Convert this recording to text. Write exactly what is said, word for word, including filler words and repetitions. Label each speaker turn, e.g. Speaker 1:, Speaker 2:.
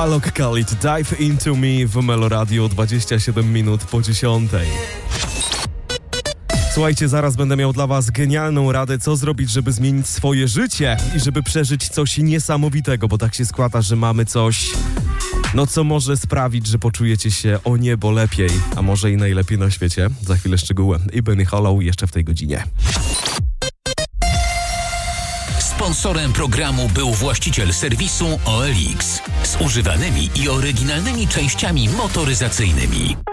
Speaker 1: Alok Khalid, Dive Into Me w Melo Radio, dwadzieścia siedem minut po dziesiątej. Słuchajcie, zaraz będę miał dla was genialną radę, co zrobić, żeby zmienić swoje życie i żeby przeżyć coś niesamowitego, bo tak się składa, że mamy coś, no co może sprawić, że poczujecie się o niebo lepiej, a może i najlepiej na świecie. Za chwilę szczegóły. I Benny Hollow jeszcze w tej godzinie.
Speaker 2: Sponsorem programu był właściciel serwisu O L X z używanymi i oryginalnymi częściami motoryzacyjnymi.